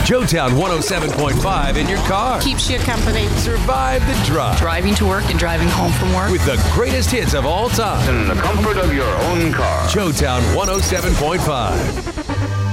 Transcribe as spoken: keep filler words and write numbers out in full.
Joetown one oh seven point five in your car. Keeps you company. Survive the drive. Driving to work and driving home from work. With the greatest hits of all time. In the comfort of your own car. Joetown one oh seven point five.